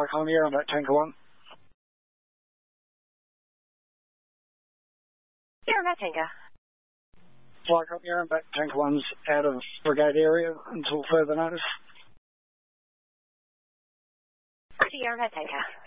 Fly Climb Air on that Tanker 1. Air on that Tanker. Fly Climb Air on that Tanker 1's out of brigade area until further notice. Roger, Air on that Tanker.